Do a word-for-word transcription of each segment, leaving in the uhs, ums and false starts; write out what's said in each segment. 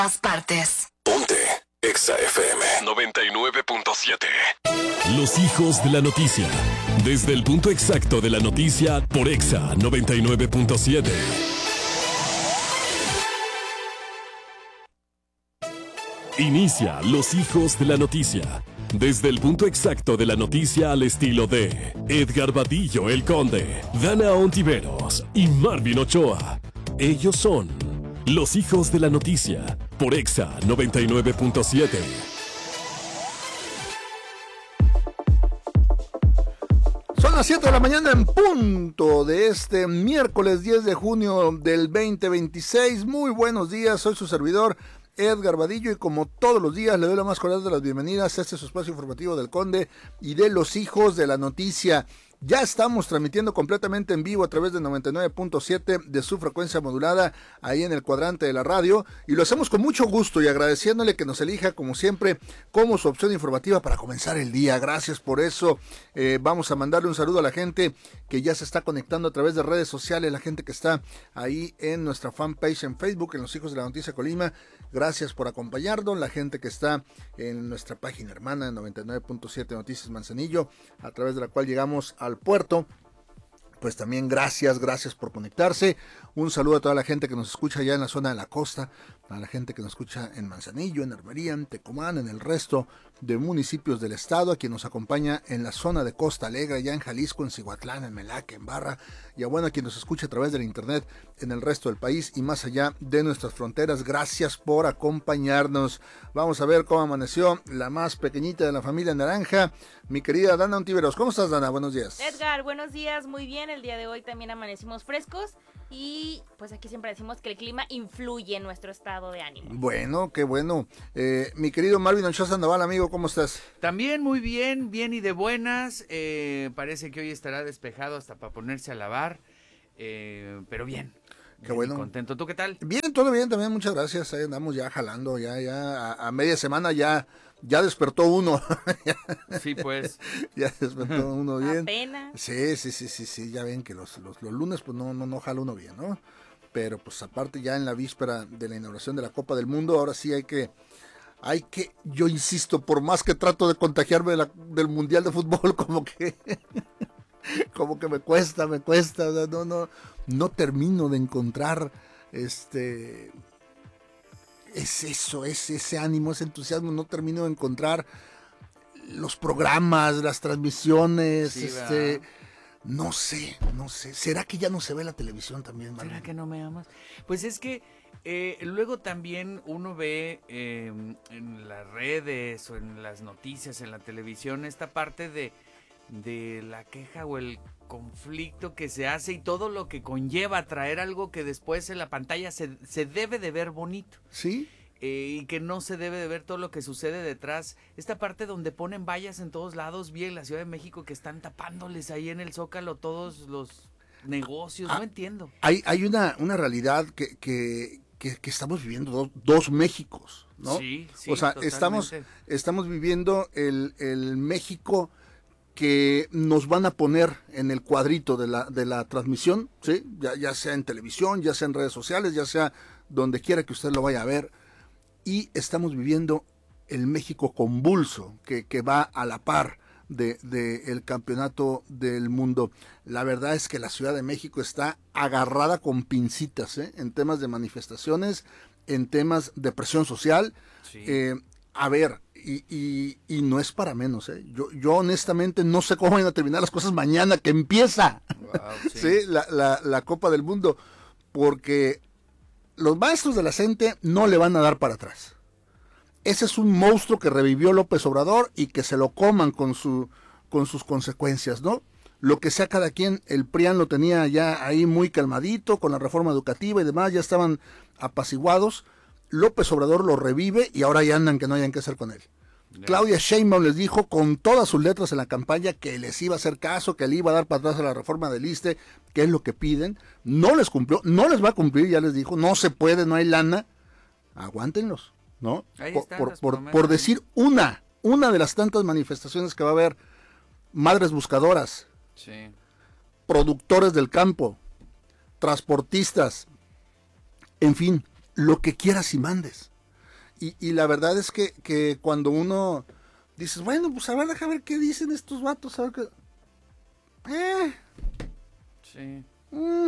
todas partes. Ponte Exa F M noventa y nueve punto siete. Los hijos de la noticia. Desde el punto exacto de la noticia por Exa noventa y nueve punto siete. Inicia Los hijos de la noticia. Desde el punto exacto de la noticia al estilo de Edgar Vadillo el Conde, Dana Ontiveros y Marvin Ochoa. Ellos son Los hijos de la noticia por Exa noventa y nueve punto siete. Son las siete de la mañana en punto de este miércoles diez de junio del veinte veintiséis. Muy buenos días, soy su servidor Edgar Vadillo y como todos los días le doy la más cordial de las bienvenidas a este su espacio informativo del Conde y de los hijos de la noticia. Ya estamos transmitiendo completamente en vivo a través de noventa y nueve punto siete de su frecuencia modulada ahí en el cuadrante de la radio y lo hacemos con mucho gusto y agradeciéndole que nos elija como siempre como su opción informativa para comenzar el día. Gracias por eso. Eh, vamos a mandarle un saludo a la gente que ya se está conectando a través de redes sociales, la gente que está ahí en nuestra fanpage en Facebook, en Los Hijos de la Noticia Colima. Gracias por acompañarnos, la gente que está en nuestra página hermana noventa y nueve punto siete Noticias Manzanillo, a través de la cual llegamos al puerto. Pues también gracias, gracias por conectarse. Un saludo a toda la gente que nos escucha allá en la zona de la costa, a la gente que nos escucha en Manzanillo, en Armería, en Tecomán, en el resto de municipios del estado, a quien nos acompaña en la zona de Costa Alegre, allá en Jalisco, en Cihuatlán, en Melaque, en Barra, y a bueno, a quien nos escucha a través del internet en el resto del país y más allá de nuestras fronteras. Gracias por acompañarnos. Vamos a ver cómo amaneció la más pequeñita de la familia naranja, mi querida Dana Ontiveros. ¿Cómo estás, Dana? Buenos días. Edgar, buenos días, muy bien. El día de hoy también amanecimos frescos y pues aquí siempre decimos que el clima influye en nuestro estado de ánimo. Bueno, qué bueno. Eh, mi querido Marvin Ochoa Sandoval, amigo, ¿cómo estás? También muy bien, bien y de buenas. Eh, parece que hoy estará despejado hasta para ponerse a lavar, eh, pero bien. Qué bien bueno. Contento. ¿Tú qué tal? Bien, todo bien también, muchas gracias. Ahí andamos ya jalando, ya, ya a, a media semana ya, ya despertó uno. Sí, pues. Ya despertó uno bien. Apenas. Sí, sí, sí, sí, sí, ya ven que los, los, los lunes pues no, no, no jala uno bien, ¿no? Pero pues aparte ya en la víspera de la inauguración de la Copa del Mundo, ahora sí hay que, hay que, yo insisto, por más que trato de contagiarme de la, del Mundial de Fútbol, como que, como que me cuesta, me cuesta, no, no, no termino de encontrar, este, es eso, es ese ánimo, ese entusiasmo, no termino de encontrar los programas, las transmisiones, Sí, este... ¿verdad? No sé, no sé. ¿Será que ya no se ve la televisión también, Marlene? ¿Será que no me amas? Pues es que eh, luego también uno ve eh, en las redes o en las noticias, en la televisión, esta parte de, de la queja o el conflicto que se hace y todo lo que conlleva traer algo que después en la pantalla se, se debe de ver bonito. ¿Sí? Eh, y que no se debe de ver todo lo que sucede detrás. Esta parte donde ponen vallas en todos lados, vi en la Ciudad de México que están tapándoles ahí en el Zócalo todos los negocios, Ah, no entiendo. Hay, hay una, una realidad que, que, que, que estamos viviendo dos, dos Méxicos, ¿no? Sí, sí, o sea, totalmente. estamos, estamos viviendo el, el México que nos van a poner en el cuadrito de la, de la transmisión, ¿sí? Ya, ya sea en televisión, ya sea en redes sociales, ya sea donde quiera que usted lo vaya a ver. Y estamos viviendo el México convulso que, que va a la par de, de el campeonato del mundo. La verdad es que la Ciudad de México está agarrada con pincitas, ¿eh? En temas de manifestaciones, en temas de presión social. Sí. Eh, a ver, y, y, y no es para menos, ¿eh? Yo, yo honestamente no sé cómo van a terminar las cosas mañana que empieza, Wow, sí. ¿sí? La, la, la Copa del Mundo, porque los maestros de la C E N T E no le van a dar para atrás. Ese es un monstruo que revivió López Obrador y que se lo coman con, su, con sus consecuencias, ¿no? Lo que sea cada quien, el P R I A N lo tenía ya ahí muy calmadito con la reforma educativa y demás, ya estaban apaciguados. López Obrador lo revive y ahora ya andan que no hayan qué hacer con él. Ya. Claudia Sheinbaum les dijo con todas sus letras en la campaña que les iba a hacer caso, que le iba a dar para atrás a la reforma del ISSSTE, que es lo que piden. No les cumplió, no les va a cumplir, ya les dijo, no se puede, no hay lana. Aguántenlos, ¿no? Ahí Por, están por, las por, promesas. por decir una, una de las tantas manifestaciones que va a haber, madres buscadoras, Sí. productores del campo, transportistas, en fin, lo que quieras y mandes. y, y la verdad es que, que cuando uno dices, bueno, pues a ver, déjame ver qué dicen estos vatos, a ver qué... Eh, Sí. mm,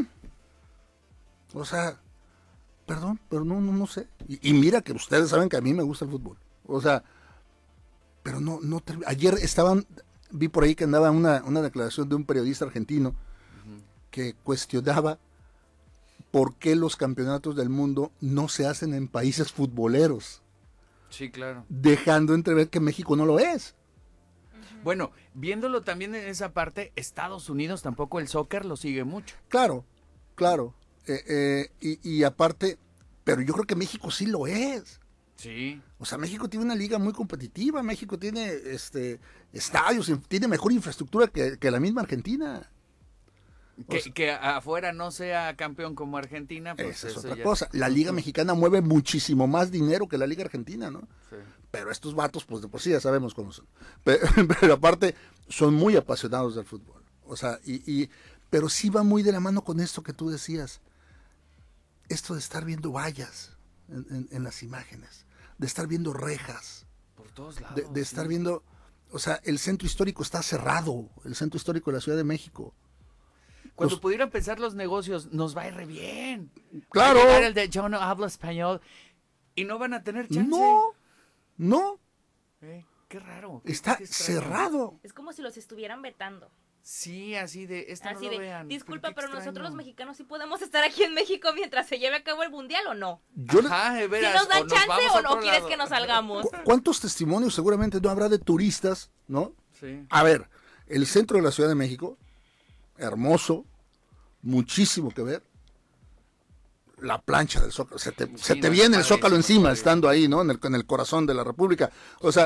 o sea, perdón, pero no, no, no sé. Y, y mira que ustedes saben que a mí me gusta el fútbol. O sea, pero no, no term- ayer estaban, vi por ahí que andaba una, una declaración de un periodista argentino uh-huh. que cuestionaba por qué los campeonatos del mundo no se hacen en países futboleros. Sí, claro. Dejando entrever que México no lo es. Bueno, viéndolo también en esa parte, Estados Unidos tampoco el soccer lo sigue mucho. Claro, claro. Eh, eh, y, y aparte, pero yo creo que México sí lo es. Sí. O sea, México tiene una liga muy competitiva, México tiene este estadios, tiene mejor infraestructura que, que la misma Argentina. Que, o sea, que afuera no sea campeón como Argentina, pues esa es eso otra ya... cosa. La liga mexicana mueve muchísimo más dinero que la liga argentina, ¿no? Sí. Pero estos vatos, pues de por sí ya sabemos cómo son. Pero, pero aparte, son muy apasionados del fútbol. O sea, y, y, pero sí va muy de la mano con esto que tú decías. Esto de estar viendo vallas en, en, en las imágenes, de estar viendo rejas. Por todos lados. De, de estar sí. viendo, o sea, el centro histórico está cerrado, el centro histórico de la Ciudad de México. Cuando Los, pudieran pensar los negocios, nos va a ir re bien. Claro. Va a llegar el de yo no hablo español y no van a tener chance. No, no. Eh, qué raro. Está qué cerrado. Es como si los estuvieran vetando. Sí, así de, esto así no de, lo vean. disculpa, pero, pero nosotros los mexicanos sí podemos estar aquí en México mientras se lleve a cabo el mundial, ¿o no? Yo Ajá, de veras, ¿Sí nos dan o chance nos o no quieres lado. que nos salgamos? ¿Cu ¿Cuántos testimonios seguramente no habrá de turistas, no? Sí. A ver, el centro de la Ciudad de México, hermoso, muchísimo que ver. La plancha del Zócalo, se te, sí, se te no, viene el Zócalo encima estando ahí, ¿no? En el, en el corazón de la República. O sea,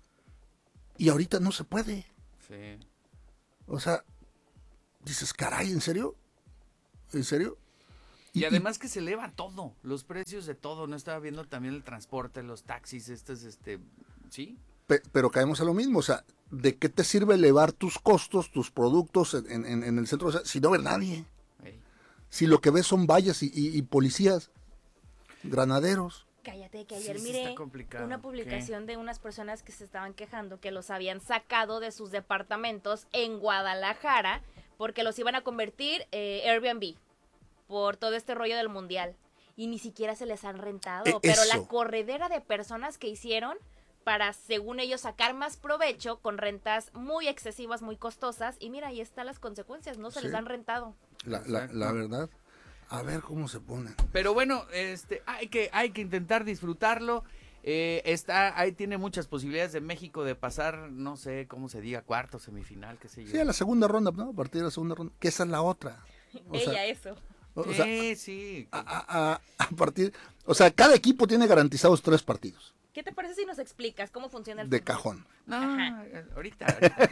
y ahorita no se puede. Sí. O sea, dices, caray, ¿en serio? ¿En serio? Y, y además que se eleva todo, los precios de todo. No estaba viendo también el transporte, los taxis, estos, este, ¿sí? Pe pero caemos a lo mismo, o sea, ¿de qué te sirve elevar tus costos, tus productos en, en, en el centro? O sea, si no ve nadie. Hey. Si lo que ves son vallas y, y, y policías, granaderos. Cállate, que ayer sí, miré una publicación ¿Qué? de unas personas que se estaban quejando que los habían sacado de sus departamentos en Guadalajara porque los iban a convertir eh, Airbnb por todo este rollo del mundial y ni siquiera se les han rentado, eh, pero eso. la corredera de personas que hicieron para, según ellos, sacar más provecho con rentas muy excesivas, muy costosas, y mira, ahí están las consecuencias, no se sí. les han rentado. La, la, la verdad. A ver cómo se ponen. Pero bueno, este, hay que, hay que intentar disfrutarlo. Eh, está, ahí tiene muchas posibilidades de México de pasar, no sé cómo se diga, cuarto, semifinal, qué sé yo. Sí, a la segunda ronda, ¿no? A partir de la segunda ronda, que esa es la otra. O Ella sea, eso. O, o sí, sea, sí. A, a, a partir, o sea, cada equipo tiene garantizados tres partidos. ¿Qué te parece si nos explicas cómo funciona el de fútbol? cajón? No, ahorita. ahorita.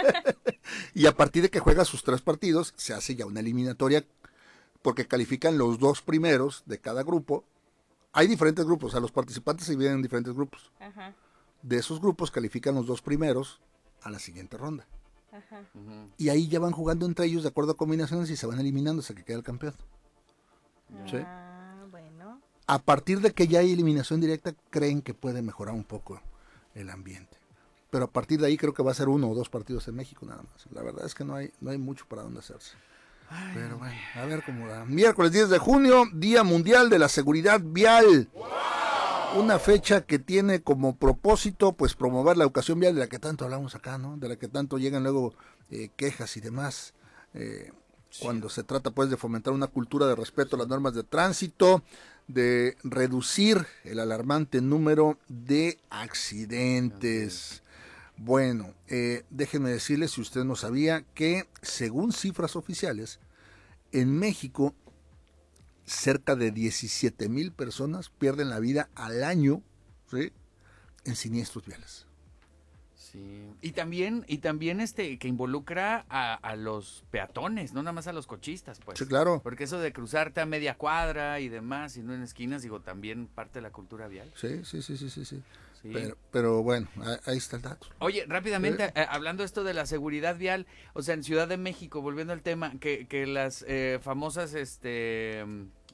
Y a partir de que juega sus tres partidos, se hace ya una eliminatoria porque califican los dos primeros de cada grupo. Hay diferentes grupos, o sea, los participantes se dividen en diferentes grupos. Ajá. De esos grupos califican los dos primeros a la siguiente ronda. Ajá. Uh-huh. Y ahí ya van jugando entre ellos de acuerdo a combinaciones y se van eliminando hasta que queda el campeón. ¿Sí? Ah, bueno. A partir de que ya hay eliminación directa, creen que puede mejorar un poco el ambiente. Pero a partir de ahí creo que va a ser uno o dos partidos en México nada más. La verdad es que no hay, no hay mucho para dónde hacerse. Ay, pero bueno, a ver cómo da. Miércoles diez de junio, Día Mundial de la Seguridad Vial. ¡Wow! Una fecha que tiene como propósito pues promover la educación vial de la que tanto hablamos acá, ¿no? De la que tanto llegan luego eh, quejas y demás. Eh, sí. Cuando se trata pues de fomentar una cultura de respeto a las normas de tránsito, de reducir el alarmante número de accidentes. Bueno, eh, déjenme decirles, si usted no sabía, que según cifras oficiales, en México cerca de diecisiete mil personas pierden la vida al año, ¿sí?, en siniestros viales. Sí. Y también, y también este que involucra a, a los peatones, no nada más a los cochistas, pues. Sí, claro. Porque eso de cruzarte a media cuadra y demás, y no en esquinas, digo, también parte de la cultura vial. Sí, sí, sí, sí, sí, sí. Sí. Pero, pero bueno, ahí está el dato. Oye, rápidamente, ¿Sí? eh, hablando esto de la seguridad vial, o sea, en Ciudad de México, volviendo al tema, que, que las eh, famosas, este,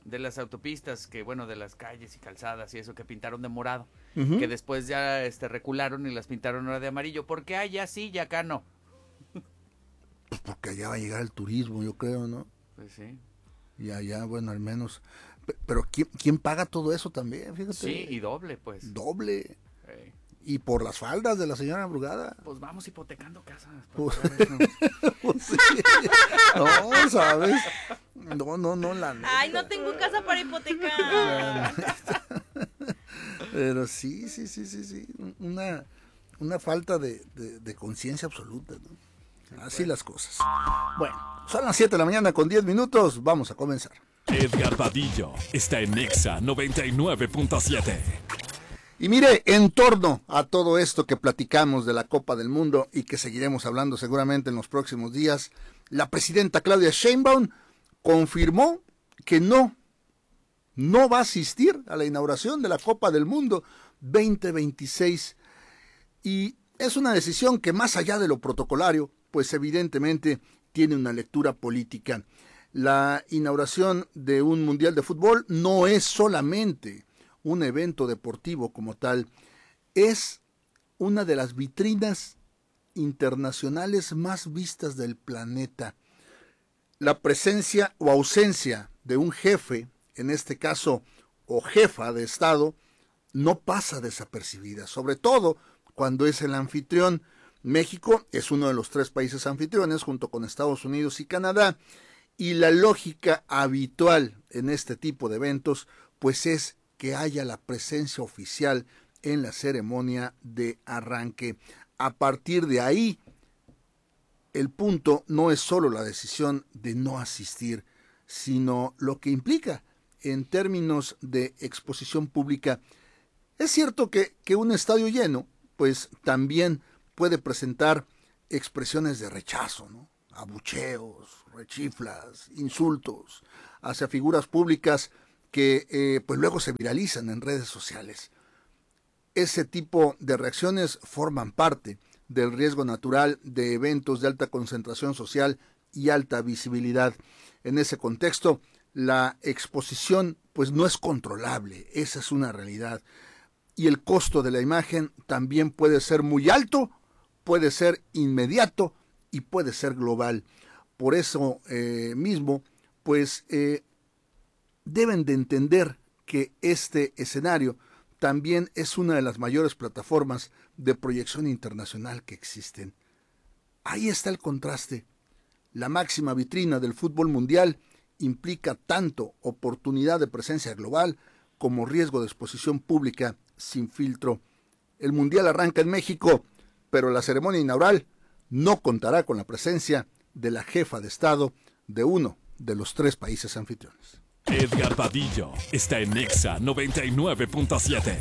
de las autopistas, que bueno, de las calles y calzadas y eso que pintaron de morado, Uh-huh. que después ya este recularon y las pintaron ahora de amarillo, porque allá sí y acá no. Pues porque allá va a llegar el turismo, yo creo, ¿no? Pues sí. Y allá, bueno, al menos. Pero ¿quién, quién paga todo eso también? Fíjate. Sí, y doble, pues. Doble. Hey. Y por las faldas de la señora Brugada. Pues vamos hipotecando casas. Pues, Pues, ¿no? pues sí. No, ¿sabes? No, no, no, la neta. Ay, no tengo casa para hipotecar. Pero sí, sí, sí, sí, sí. Una, una falta de, de, de conciencia absoluta, ¿no? Así las cosas. Bueno, son las siete de la mañana con diez minutos. Vamos a comenzar. Edgar Vadillo está en Exa noventa y nueve punto siete. Y mire, en torno a todo esto que platicamos de la Copa del Mundo y que seguiremos hablando seguramente en los próximos días, la presidenta Claudia Sheinbaum confirmó que no, no va a asistir a la inauguración de la Copa del Mundo veinte veintiséis. Y es una decisión que, más allá de lo protocolario, pues evidentemente tiene una lectura política. La inauguración de un Mundial de Fútbol no es solamente un evento deportivo como tal, es una de las vitrinas internacionales más vistas del planeta. La presencia o ausencia de un jefe, en este caso, o jefa de Estado, no pasa desapercibida, sobre todo cuando es el anfitrión. México es uno de los tres países anfitriones, junto con Estados Unidos y Canadá, y la lógica habitual en este tipo de eventos, pues es que haya la presencia oficial en la ceremonia de arranque. A partir de ahí, el punto no es solo la decisión de no asistir, sino lo que implica en términos de exposición pública. Es cierto que, que un estadio lleno, pues también puede presentar expresiones de rechazo, ¿no? Abucheos, rechiflas, insultos hacia figuras públicas que eh, pues luego se viralizan en redes sociales. Ese tipo de reacciones forman parte del riesgo natural de eventos de alta concentración social y alta visibilidad. En ese contexto, la exposición pues no es controlable, esa es una realidad. Y el costo de la imagen también puede ser muy alto, puede ser inmediato y puede ser global. Por eso eh, mismo, pues eh, deben de entender que este escenario también es una de las mayores plataformas de proyección internacional que existen. Ahí está el contraste. La máxima vitrina del fútbol mundial implica tanto oportunidad de presencia global como riesgo de exposición pública sin filtro. El mundial arranca en México, pero la ceremonia inaugural no contará con la presencia de la jefa de Estado de uno de los tres países anfitriones. Edgar Vadillo está en Exa noventa y nueve punto siete.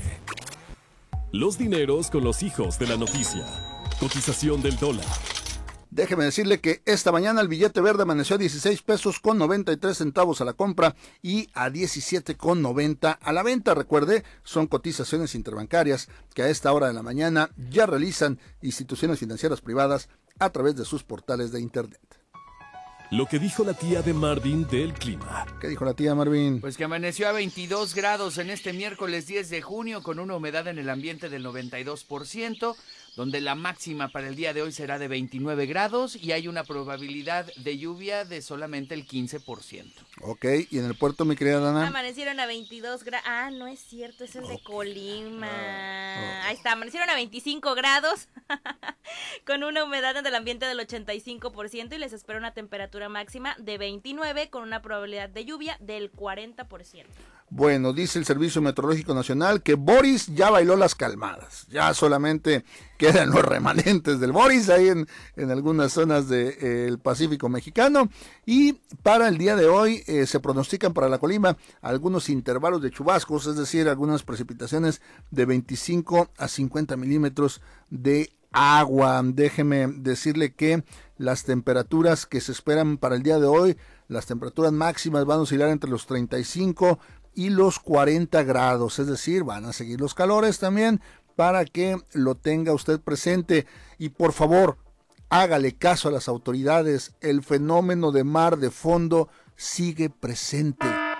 Los dineros con los hijos de la noticia. Cotización del dólar. Déjeme decirle que esta mañana el billete verde amaneció a dieciséis pesos con noventa y tres centavos a la compra y a diecisiete con noventa a la venta. Recuerde, son cotizaciones interbancarias que a esta hora de la mañana ya realizan instituciones financieras privadas a través de sus portales de internet. Lo que dijo la tía de Marvin del clima. ¿Qué dijo la tía Marvin? Pues que amaneció a veintidós grados en este miércoles diez de junio con una humedad en el ambiente del noventa y dos por ciento, donde la máxima para el día de hoy será de veintinueve grados y hay una probabilidad de lluvia de solamente el quince por ciento. Ok, ¿y en el puerto, mi querida Dana? Amanecieron a veintidós grados. Ah, no es cierto, ese es de Ok. Colima. Ah, Ahí está, amanecieron a veinticinco grados con una humedad en el ambiente del ochenta y cinco por ciento y les espera una temperatura máxima de veintinueve con una probabilidad de lluvia del cuarenta por ciento. Bueno, dice el Servicio Meteorológico Nacional que Boris ya bailó las calmadas. Ya solamente quedan los remanentes del Boris ahí en, en algunas zonas del de, eh, Pacífico mexicano. Y para el día de hoy eh, se pronostican para la Colima algunos intervalos de chubascos, es decir, algunas precipitaciones de veinticinco a cincuenta milímetros de agua. Déjeme decirle que las temperaturas que se esperan para el día de hoy, las temperaturas máximas van a oscilar entre los treinta y cinco y los cuarenta grados, es decir, van a seguir los calores también para que lo tenga usted presente. Y por favor, hágale caso a las autoridades, el fenómeno de mar de fondo sigue presente.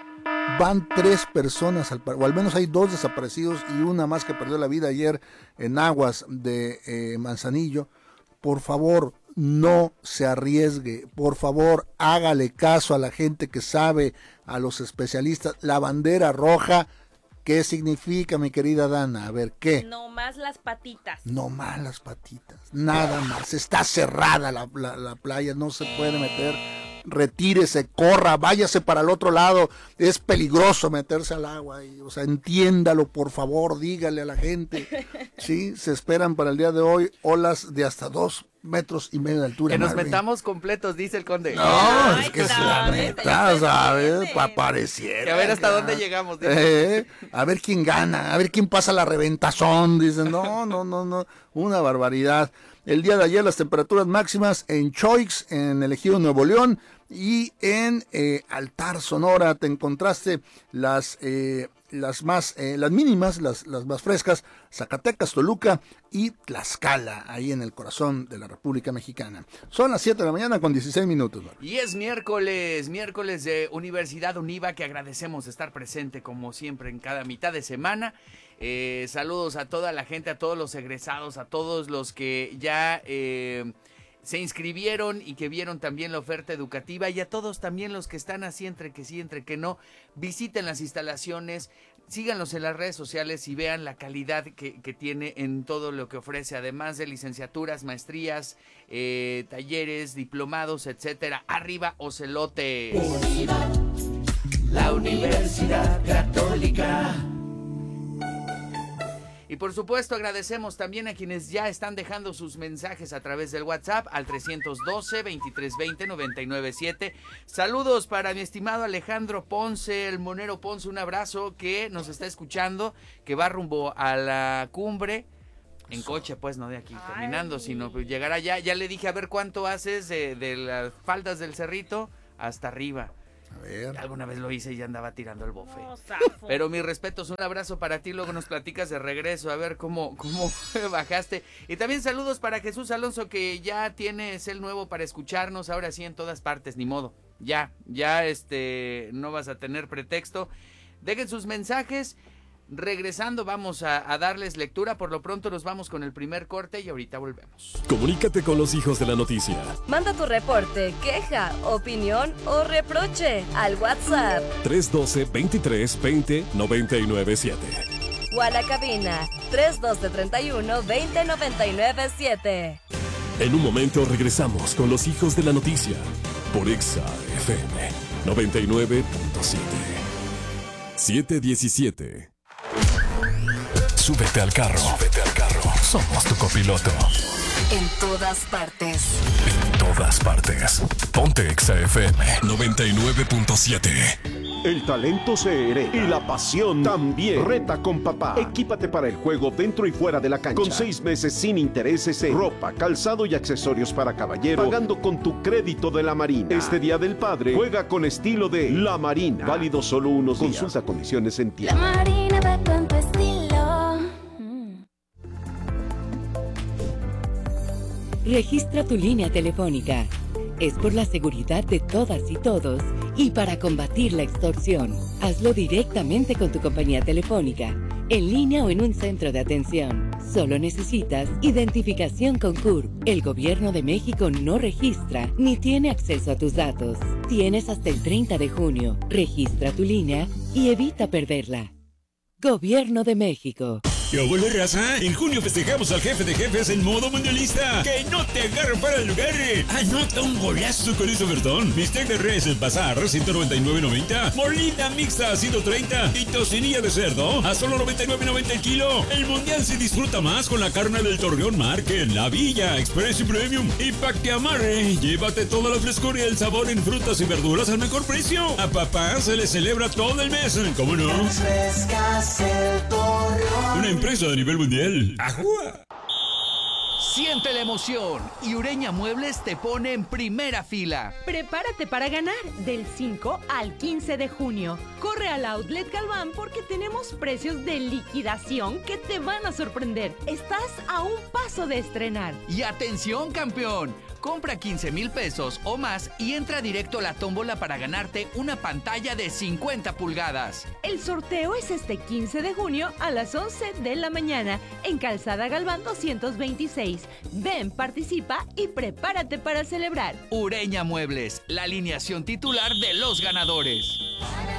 Van tres personas, al, o al menos hay dos desaparecidos y una más que perdió la vida ayer en aguas de eh, Manzanillo. Por favor, no se arriesgue. Por favor, hágale caso a la gente que sabe, a los especialistas. La bandera roja, ¿qué significa, mi querida Dana? A ver, ¿qué? No más las patitas. No más las patitas, nada más. Está cerrada la, la, la playa, no se puede meter. Retírese, corra, váyase para el otro lado, es peligroso meterse al agua, y, o sea, entiéndalo, por favor, dígale a la gente, sí, se esperan para el día de hoy olas de hasta dos metros y medio de altura. Que nos Marvin. Metamos completos, dice el conde. No, Ay, es que es sabe, la neta, ¿sabes? Pa pareciera. Que a ver hasta ya. dónde llegamos. Eh, a ver quién gana, a ver quién pasa la reventazón, dicen, no, no, no, no, una barbaridad. El día de ayer las temperaturas máximas en Choix, en el Ejido Nuevo León, y en eh, Altar, Sonora, te encontraste las eh, las más eh, las mínimas, las, las más frescas, Zacatecas, Toluca y Tlaxcala, ahí en el corazón de la República Mexicana. Son las siete de la mañana con dieciséis minutos. Barbie. Y es miércoles, miércoles de Universidad Univa, que agradecemos estar presente como siempre en cada mitad de semana. Eh, saludos a toda la gente, a todos los egresados, a todos los que ya eh, se inscribieron y que vieron también la oferta educativa, y a todos también los que están así entre que sí, entre que no. Visiten las instalaciones, síganlos en las redes sociales y vean la calidad que, que tiene en todo lo que ofrece, además de licenciaturas, maestrías, eh, talleres, diplomados, etcétera. Arriba Ocelotes. Univa, la Universidad Católica. Y por supuesto agradecemos también a quienes ya están dejando sus mensajes a través del WhatsApp al trescientos doce, veintitrés veinte, noventa y nueve siete. Saludos para mi estimado Alejandro Ponce, el Monero Ponce, un abrazo, que nos está escuchando, que va rumbo a la cumbre. En coche, pues, no de aquí Ay. caminando, sino pues, llegar allá. Ya le dije a ver cuánto haces de, de las faldas del cerrito hasta arriba. A ver. Alguna vez lo hice y ya andaba tirando el bofe. No, zafo. Pero mis respetos, un abrazo para ti, luego nos platicas de regreso, a ver cómo, cómo bajaste. Y también saludos para Jesús Alonso, que ya tiene cel nuevo para escucharnos, ahora sí en todas partes, ni modo. Ya, ya este, no vas a tener pretexto. Dejen sus mensajes. Regresando vamos a, a darles lectura. Por lo pronto nos vamos con el primer corte y ahorita volvemos. Comunícate con los hijos de la noticia. Manda tu reporte, queja, opinión o reproche al WhatsApp tres uno dos, veintitrés veinte, noventa y nueve siete. o a la cabina tres uno dos, treinta y uno, veinte, noventa y nueve siete. En un momento regresamos con los hijos de la noticia por Exa F M noventa y nueve punto siete. siete diecisiete. Súbete al carro. Súbete al carro. Somos tu copiloto. En todas partes. En todas partes. Ponte Exa F M noventa y nueve punto siete. El talento se hereda y la pasión también. Reta con papá. Equípate para el juego dentro y fuera de la cancha. Con seis meses sin intereses en ropa, calzado y accesorios para caballero, pagando con tu crédito de La Marina. Este Día del Padre, juega con estilo de La Marina. Válido solo unos días. Consulta condiciones en tienda. La Marina va con tu estilo. Registra tu línea telefónica. Es por la seguridad de todas y todos y para combatir la extorsión. Hazlo directamente con tu compañía telefónica, en línea o en un centro de atención. Solo necesitas identificación con C U R P. El Gobierno de México no registra ni tiene acceso a tus datos. Tienes hasta el treinta de junio. Registra tu línea y evita perderla. Gobierno de México. ¿Qué hubo, raza? En junio festejamos al jefe de jefes en modo mundialista. ¡Que no te agarre para el lugar! ¡Anota un golazo con ese ofertón! Bistec de res en bazar, ciento noventa y nueve noventa. Molida mixta, ciento treinta. Y tocinilla de cerdo, a solo noventa y nueve noventa el kilo. El mundial se disfruta más con la carne del Torreón Market, La Villa, Express y Premium. Y pa' que amarre, llévate toda la frescura y el sabor en frutas y verduras al mejor precio. A papá se le celebra todo el mes, ¿cómo no? Frescas el Torreón. Una empresa a nivel mundial. ¡Ajúa! Siente la emoción y Ureña Muebles te pone en primera fila. Prepárate para ganar del cinco al quince de junio. Corre al Outlet Galván porque tenemos precios de liquidación que te van a sorprender. Estás a un paso de estrenar. Y atención, campeón. Compra quince mil pesos o más y entra directo a la tómbola para ganarte una pantalla de cincuenta pulgadas. El sorteo es este quince de junio a las once de la mañana en Calzada Galván doscientos veintiséis. Ven, participa y prepárate para celebrar. Ureña Muebles, la alineación titular de los ganadores.